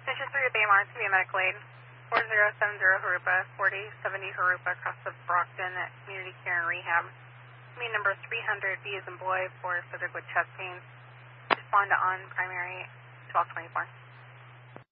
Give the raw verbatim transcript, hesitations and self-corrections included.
Mission three to Baymar to be a medical aid. four zero seven zero Harupa, forty seventy Harupa across the Brockton at Community Care and Rehab. Me number three hundred, B as in boy, for subject with chest pain. Respond to on primary twelve twenty-four.